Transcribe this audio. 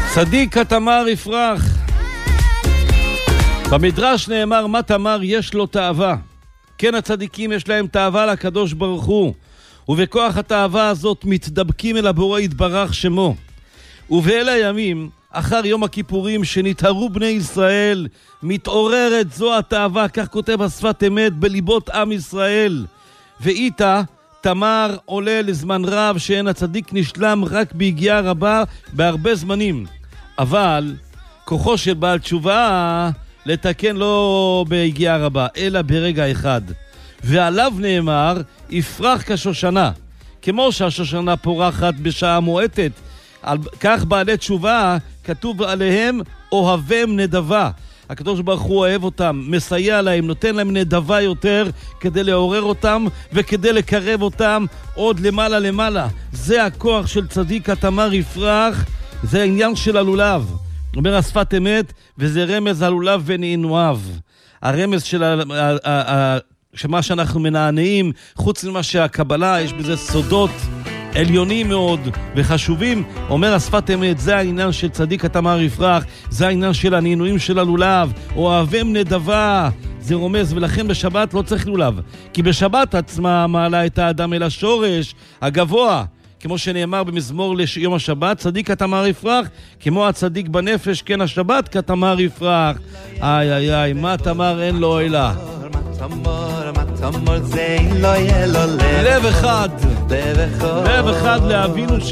צדיק התמר יפרח. במדרש נאמר מה תמר יש לו תאווה. כן, הצדיקים יש להם תאווה לקדוש ברוך הוא, ובכוח התאווה הזאת מתדבקים אל הבורא יתברך שמו. ובאלה הימים אחר יום הכיפורים שנתהרו בני ישראל מתעוררת זו התאווה, כך כותב השפת אמת, בליבות עם ישראל. ואיתה תמר עולה לזמן רב שאין הצדיק נשלם רק בהגיעה רבה בהרבה זמנים, אבל כוחו של בעל תשובה לתקן לא בהגיעה רבה אלא ברגע אחד. ועליו נאמר יפרח כשושנה, כמו שהשושנה פורחת בשעה מועטת, כך בעלי תשובה כתוב עליהם אוהבם נדבה. הקדוש ברוך הוא אוהב אותם, מסייע להם, נותן להם נדבה יותר כדי לעורר אותם וכדי לקרב אותם עוד למעלה למעלה. זה הכוח של צדיק התמר יפרח, זה העניין של הלולב. אומר השפת אמת, וזה רמז הלולב ונעינועיו. הרמז של שמה שאנחנו מנענעים, חוץ ממה שהקבלה, יש בזה סודות עליונים מאוד וחשובים. אומר השפת אמת, זה העניין של צדיק התמר יפרח, זה העניין של הנעינועים של הלולב, אוהבם נדבה, זה רומז. ולכן בשבת לא צריך לולב, כי בשבת עצמה מעלה את האדם אל השורש הגבוה, כמו שנאמר במזמור ליום השבת, צדיק התמר יפרח, כמו הצדיק בנפש כן השבת כתמר יפרח. איי איי איי, מה תמר אין לו אלא לב אחד, לב אחד לאבינו